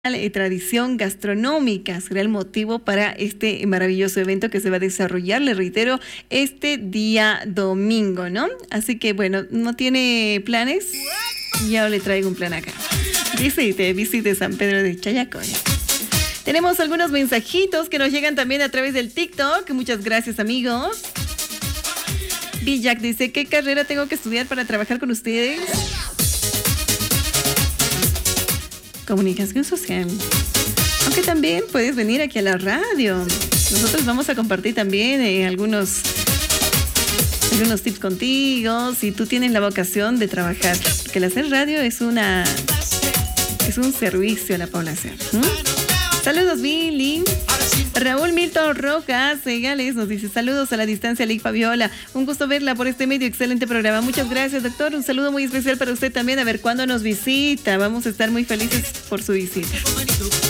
tradición gastronómica será el motivo para este maravilloso evento que se va a desarrollar, le reitero, este día domingo, ¿no? Así que bueno, ¿no tiene planes? Ya le traigo un plan acá. Visite San Pedro de Chayacoy. Tenemos algunos mensajitos que nos llegan también a través del TikTok. Muchas gracias, amigos. Villac dice, ¿qué carrera tengo que estudiar para trabajar con ustedes? Comunicación social. Aunque también puedes venir aquí a la radio. Nosotros vamos a compartir también algunos tips contigo, si tú tienes la vocación de trabajar. Porque el hacer radio es un servicio a la población. Saludos, Billy. Raúl Milton Rojas Segales nos dice, saludos a la distancia, Lic Fabiola. Un gusto verla por este medio, excelente programa. Muchas gracias, doctor. Un saludo muy especial para usted también. A ver cuándo nos visita. Vamos a estar muy felices por su visita.